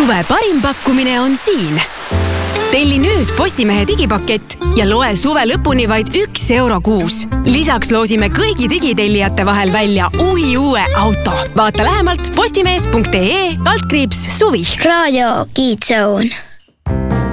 Suve parim pakkumine on siin. Telli nüüd Postimehe digipakett ja loe suve lõpuni vaid €1 kuus. Lisaks loosime kõigi digitellijate vahel välja uue auto. Vaata lähemalt postimees.ee/suvi. Raadio Kids Zone.